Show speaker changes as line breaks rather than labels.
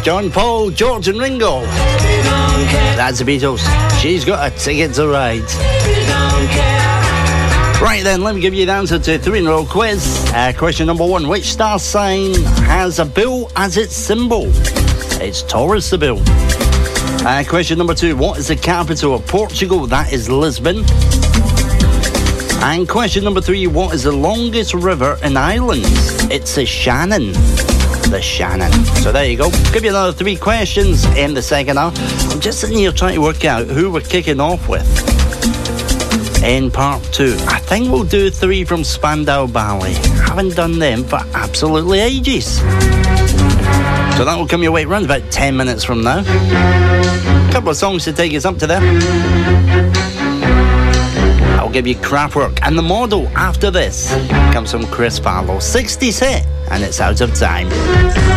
John Paul, George and Ringo. That's the Beatles. She's got a ticket to ride. Right then, let me give you the answer to a 3-in-a-row quiz. Question number 1. Which star sign has a bull as its symbol? It's Taurus, the bull. Question number 2. What is the capital of Portugal? That is Lisbon. And question number 3. What is the longest river in Ireland? It's the Shannon. The Shannon. So there you go. Give you another 3 questions in the second half. I'm just sitting here trying to work out who we're kicking off with in part 2. I think we'll do 3 from Spandau Ballet. Haven't done them for absolutely ages. So that will come your way around about 10 minutes from now. A couple of songs to take us up to there. I'll give you Kraftwerk and The Model. After this comes some Chris Farlow. 60s hit, and it's Out of Time.